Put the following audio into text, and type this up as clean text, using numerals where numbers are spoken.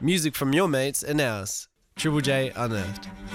Music from your mates and ours. Triple J Unearthed.